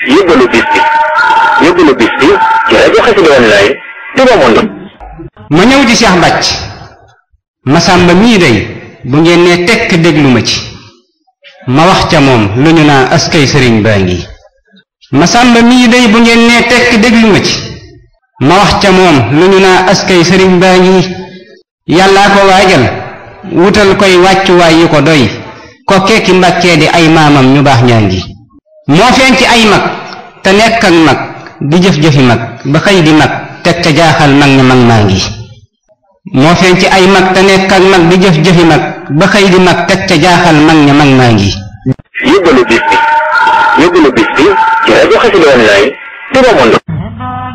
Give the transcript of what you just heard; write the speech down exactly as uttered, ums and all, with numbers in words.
yóbbalu bis bi yóbbalu bis bi ci rajo Xassida Online Touba Monde. ma ñëw ci Cheikh Bàcc Masamba mii day bu ngeen nee tekk déglu ma ci ma wax ca moom lu ñu naa askay sëriñ baa ngi. Masamba mii day bu ngeen nee tekk déglu ma ci ma wax ca moom lu ñu naa askay sëriñ baa ngi. yàllaa ko waajal wutal koy wàccuwaay yu ko doy ko kekki mbàkkee di ay maamam ñu baax ñaa ngi. moo feeñ ci ay mag te nekk ak mag di jëf-jëfi mag ba xëy di mag teg ca jaaxal mag ña mag maa ngi. moo feeñ ci ay mag te nekk ak mag di jëf-jëfi mag ba xëy di mag teg ca jaaxal mag ña mag maa ngi. yóbbalu bis bi yóbbalu bis bi ci rajo Xassida Online Touba Monde.